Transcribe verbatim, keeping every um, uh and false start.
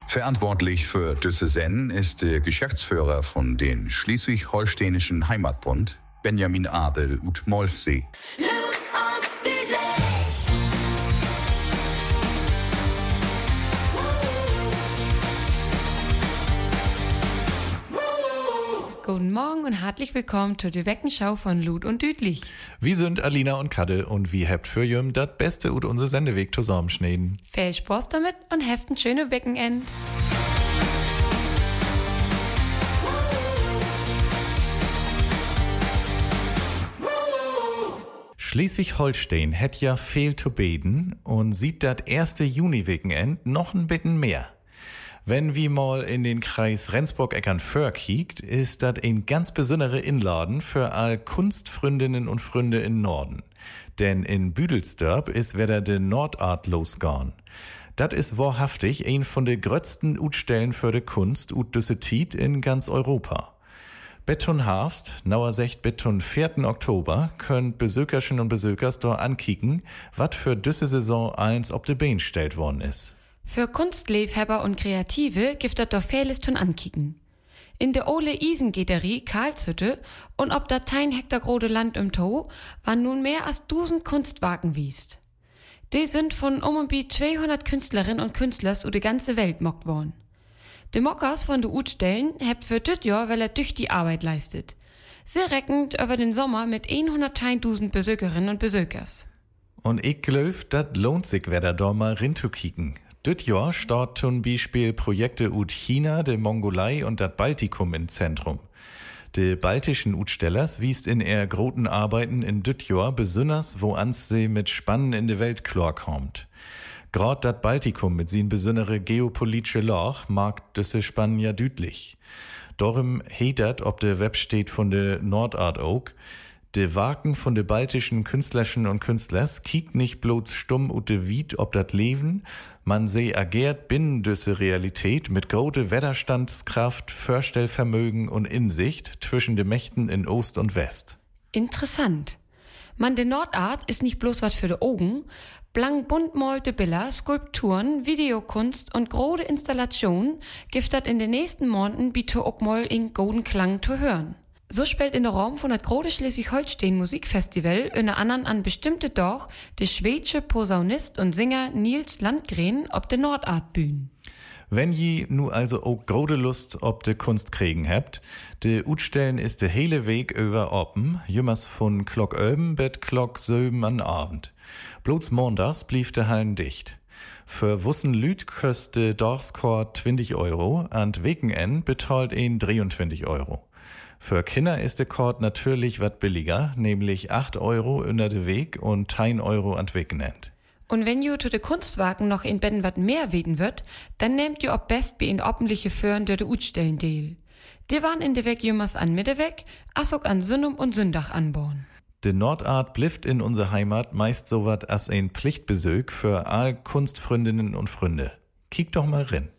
Verantwortlich für diese Sendung ist der Geschäftsführer von den Schleswig-Holsteinischen Heimatbund, Benjamin Adel ut Molfsee. Guten Morgen und herzlich willkommen zur Weckenschau von Lut und Düdlich. Wir sind Alina und Kadde und wie habt für jüm das Beste ut unser Sendeweg zusammenschneiden. Viel Spaß damit und habt ein schönes Wochenende. Schleswig-Holstein hätt ja viel zu beten und sieht das erste Juni-Wochenend noch ein bisschen mehr. Wenn wir mal in den Kreis Rendsburg-Eckernförde kiekt, ist das ein ganz besondere Inladen für all Kunstfreundinnen und Freunde in Norden. Denn in Büdelsdorp ist wieder de Nordart losgegangen. Das ist wahrhaftig ein von de grötzten Utstellen für de Kunst ut düsse Tiet in ganz Europa. Beton Harfst, nauer secht Beton vierten Oktober, könnt Besökerchen und Besökers dort ankicken, wat für düsse Saison eins ob de Bein stellt worden ist. Für Kunstliebhaber und Kreative gibt das doch vieles zum Ankicken. In der Ole Isengederie Karlshütte und ob da tein Hektar grode Land im To, waren nun mehr als tausend Kunstwagen wiest. Die sind von um und bi zweihundert Künstlerinnen und Künstlers u de ganze Welt mockt worden. De Mockers von de Utstellen heb für dit Jahr, weil er durch die Arbeit leistet. Sie reckend über den Sommer mit hunderttausend Besökerinnen und Besökers. Und ich glaub, dat lohnt sich, wer da doch mal rinzukicken. Dit Jahr steht zum Beispiel Projekte ut China, de Mongolei und dat Baltikum im Zentrum. De baltischen Utstellers wiest in er groten Arbeiten in dit Jahr besonders, wo ans sie mit Spannen in de Welt klarkommt. Grad dat Baltikum mit sin besondere geopolitische Loch mag düsse Spannen ja düdlich. Darum hetet ob de Web steht von de Nordart ook, de Waken von de baltischen Künstlerchen und Künstlers kiekt nicht bloß stumm ut de Wied ob dat Leben, man seh agiert binnen düsse Realität mit grote Widerstandskraft, Vorstellvermögen und Insicht zwischen de Mächten in Ost und West. Interessant. Man, de Nordart ist nicht bloß wat für de Augen, blank bunt malte Bilder, Skulpturen, Videokunst und grode Installationen gibt dat in den nächsten Monaten bitte auch mal in golden Klang zu hören. So spielt in der Raum von das Grode Schleswig-Holstein Musikfestival unter anderem an bestimmte Doch der schwedische Posaunist und Singer Nils Landgren ob de Nordart bühnen. Wenn je nu also auch grode Lust ob de Kunst kriegen habt, de Utstellen ist de hele Weg über oppen, jümmers von Glock öben bet Glock söben an Abend. Bloß montags blieb de Hallen dicht. Für wussen Lüt köste Dorfskort zwanzig Euro, an Wochenend betalt ihn dreiundzwanzig Euro. Für Kinder ist der Kord natürlich wat billiger, nämlich acht Euro unter de Weg und ein Euro an Wochenend. Und wenn ju zu de Kunstwagen noch in Betten wat mehr weden wird, dann nehmt ju ob best bi in offentliche Föhren der de Utstellen deal. Die waren in de Weg jümmers an Mitteweg, as auch an Sünnum und Sündach anbauen. De Nordart blifft in unserer Heimat meist so wat as ein Pflichtbesög für all Kunstfreundinnen und Freunde. Kiek doch mal rein.